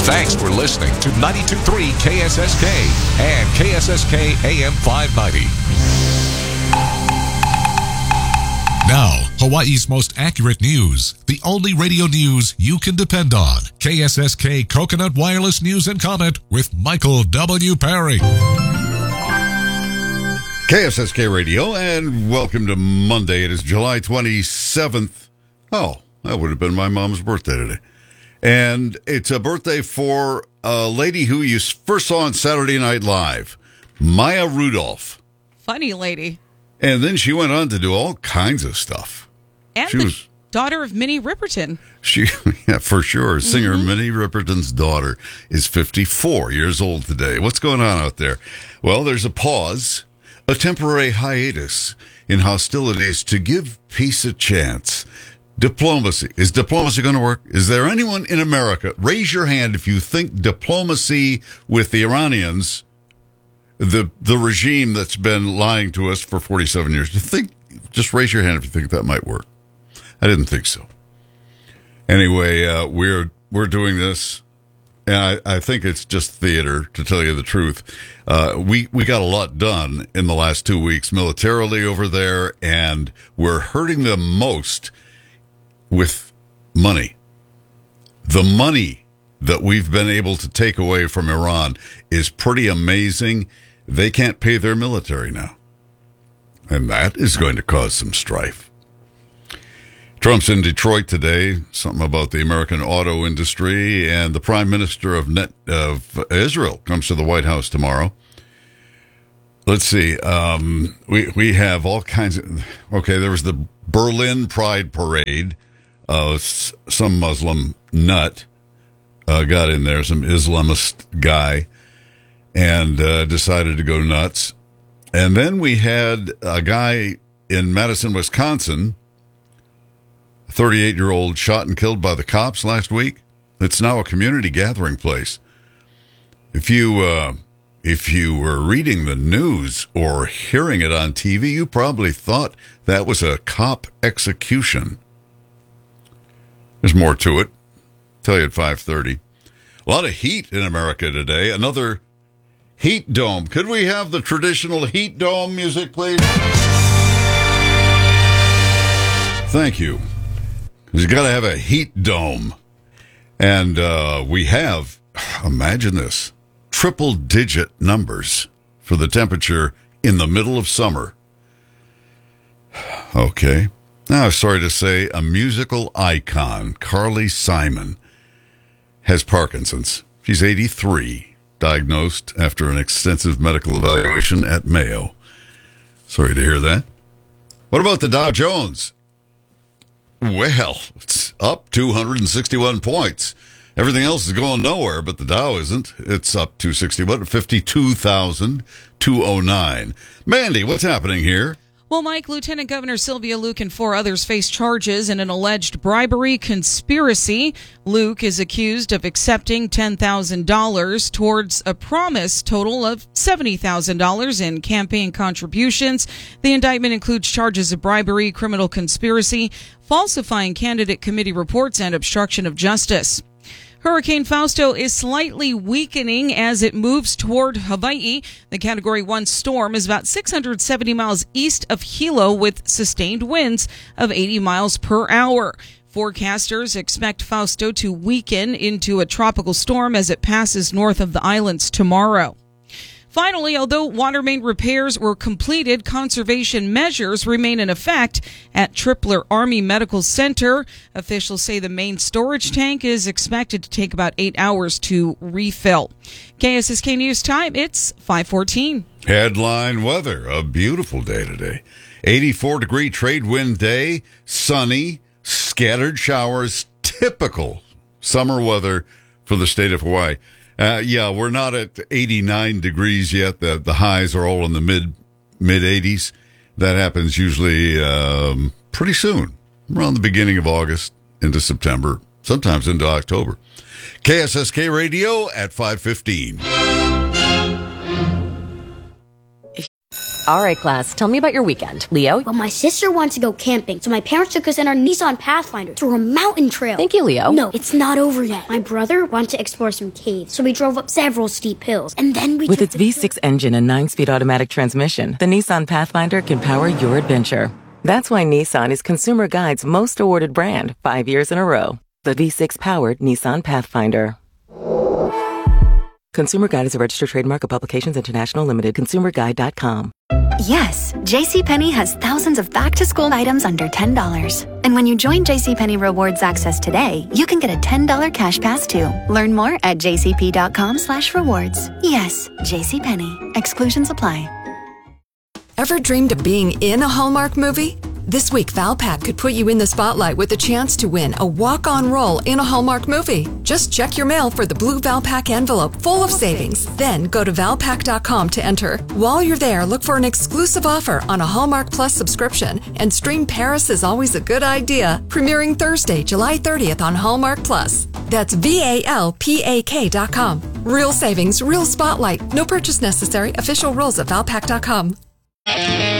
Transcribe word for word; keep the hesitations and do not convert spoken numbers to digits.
Thanks for listening to ninety-two point three K S S K and K S S K A M five ninety. Now, Hawaii's most accurate news. The only radio news you can depend on. K S S K Coconut Wireless News and Comment with Michael W. Perry. K S S K Radio, and welcome to Monday. It is July twenty-seventh. Oh, that would have been my mom's birthday today. And it's a birthday for a lady who you first saw on Saturday Night Live, Maya Rudolph. Funny lady. And then she went on to do all kinds of stuff. And she the was, daughter of Minnie Riperton. She, yeah, for sure. Singer mm-hmm. Minnie Riperton's daughter is fifty-four years old today. What's going on out there? Well, there's a pause, a temporary hiatus in hostilities to give peace a chance. Diplomacy. Is diplomacy going to work? Is there anyone in America? Raise your hand if you think diplomacy with the Iranians, the the regime that's been lying to us for forty-seven years. You think? Just raise your hand if you think that might work. I didn't think so. Anyway, uh, we're we're doing this, and I, I think it's just theater, to tell you the truth. Uh, we we got a lot done in the last two weeks militarily over there, and we're hurting them most with money. The money that we've been able to take away from Iran is pretty amazing. They can't pay their military now. And that is going to cause some strife. Trump's in Detroit today, something about the American auto industry, and the Prime Minister of, Net, of Israel comes to the White House tomorrow. Let's see. Um, we, we have all kinds of... Okay, there was the Berlin Pride Parade. Uh, some Muslim nut uh, got in there, some Islamist guy, and uh, decided to go nuts. And then we had a guy in Madison, Wisconsin, a thirty-eight-year-old shot and killed by the cops last week. It's now a community gathering place. If you uh, if you were reading the news or hearing it on T V, you probably thought that was a cop execution. There's more to it. I'll tell you at five thirty. A lot of heat in America today. Another heat dome. Could we have the traditional heat dome music, please? Thank you. Because you got to have a heat dome. And uh, we have, imagine this, triple-digit numbers for the temperature in the middle of summer. Okay. Now, sorry to say, a musical icon, Carly Simon, has Parkinson's. She's eighty-three, diagnosed after an extensive medical evaluation at Mayo. Sorry to hear that. What about the Dow Jones? Well, it's up two hundred sixty-one points. Everything else is going nowhere, but the Dow isn't. It's up two hundred sixty-one, fifty-two thousand two hundred nine. Mandy, what's happening here? Well, Mike, Lieutenant Governor Sylvia Luke and four others face charges in an alleged bribery conspiracy. Luke is accused of accepting ten thousand dollars towards a promised total of seventy thousand dollars in campaign contributions. The indictment includes charges of bribery, criminal conspiracy, falsifying candidate committee reports, and obstruction of justice. Hurricane Fausto is slightly weakening as it moves toward Hawaii. The Category one storm is about six hundred seventy miles east of Hilo with sustained winds of eighty miles per hour. Forecasters expect Fausto to weaken into a tropical storm as it passes north of the islands tomorrow. Finally, although water main repairs were completed, conservation measures remain in effect at Tripler Army Medical Center. Officials say the main storage tank is expected to take about eight hours to refill. K S S K News Time, it's five fourteen. Headline weather, a beautiful day today. eighty-four degree trade wind day, sunny, scattered showers, typical summer weather for the state of Hawaii. Uh, yeah, we're not at eighty-nine degrees yet. The the highs are all in the mid mid eighties. That happens usually um, pretty soon, around the beginning of August into September, sometimes into October. K S S K Radio at five fifteen. All right, class, tell me about your weekend. Leo? Well, my sister wants to go camping, so my parents took us in our Nissan Pathfinder through a mountain trail. Thank you, Leo. No, it's not over yet. My brother wants to explore some caves, so we drove up several steep hills, and then we With took its the- V six engine and nine-speed automatic transmission, the Nissan Pathfinder can power your adventure. That's why Nissan is Consumer Guide's most awarded brand five years in a row. The V six-powered Nissan Pathfinder. Consumer Guide is a registered trademark of Publications International Limited. consumer guide dot com. Yes, JCPenney has thousands of back-to-school items under ten dollars. And when you join JCPenney Rewards Access today, you can get a ten dollars cash pass too. Learn more at jcp.com slash rewards. Yes, JCPenney. Exclusions apply. Ever dreamed of being in a Hallmark movie? This week, Valpak could put you in the spotlight with the chance to win a walk-on role in a Hallmark movie. Just check your mail for the blue Valpak envelope full of savings. Then go to valpak dot com to enter. While you're there, look for an exclusive offer on a Hallmark Plus subscription and stream Paris is Always a Good Idea, premiering Thursday, July thirtieth on Hallmark Plus. That's V A L P A K dot com. Real savings, real spotlight. No purchase necessary. Official rules at valpak dot com.